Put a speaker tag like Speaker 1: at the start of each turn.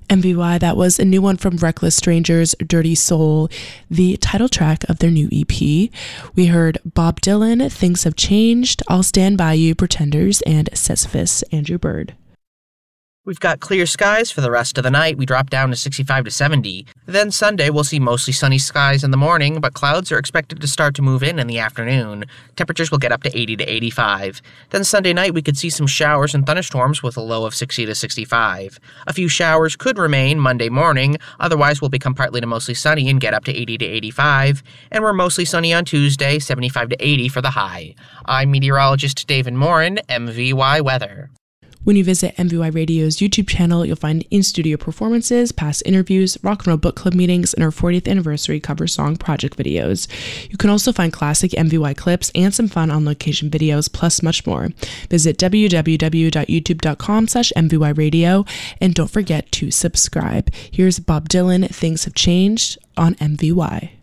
Speaker 1: MVY, that was a new one from Reckless Strangers, Dirty Soul, the title track of their new EP. We heard Bob Dylan, Things Have Changed, I'll Stand By You, Pretenders, and Sisyphus, Andrew Bird.
Speaker 2: We've got clear skies for the rest of the night. We drop down to 65 to 70. Then Sunday, we'll see mostly sunny skies in the morning, but clouds are expected to start to move in the afternoon. Temperatures will get up to 80 to 85. Then Sunday night, we could see some showers and thunderstorms with a low of 60 to 65. A few showers could remain Monday morning. Otherwise, we'll become partly to mostly sunny and get up to 80 to 85. And we're mostly sunny on Tuesday, 75 to 80 for the high. I'm meteorologist David Morin, MVY Weather.
Speaker 1: When you visit MVY Radio's YouTube channel, you'll find in-studio performances, past interviews, rock and roll book club meetings, and our 40th anniversary cover song project videos. You can also find classic MVY clips and some fun on-location videos, plus much more. Visit www.youtube.com/MVY Radio, and don't forget to subscribe. Here's Bob Dylan, Things Have Changed on MVY.